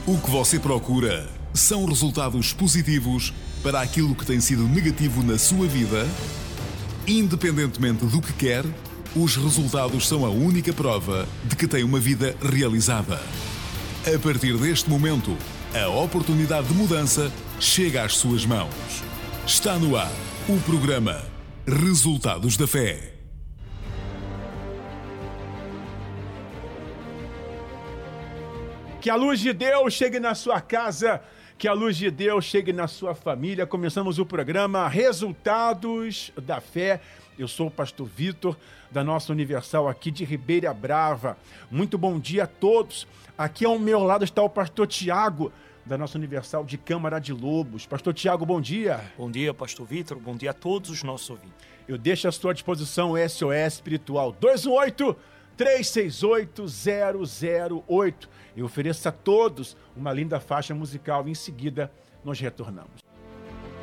O que você procura são resultados positivos para aquilo que tem sido negativo na sua vida? Independentemente do que quer, os resultados são a única prova de que tem uma vida realizada. A partir deste momento, a oportunidade de mudança chega às suas mãos. Está no ar o programa Resultados da Fé. Que a luz de Deus chegue na sua casa, que a luz de Deus chegue na sua família. Começamos o programa Resultados da Fé. Eu sou o pastor Vitor, da nossa Universal aqui de Ribeira Brava. Muito bom dia a todos. Aqui ao meu lado está o pastor Tiago, da nossa Universal de Câmara de Lobos. Pastor Tiago, bom dia. Bom dia, pastor Vitor. Bom dia a todos os nossos ouvintes. Eu deixo à sua disposição o SOS Espiritual 218-368-008. Eu ofereço a todos uma linda faixa musical. Em seguida, nós retornamos.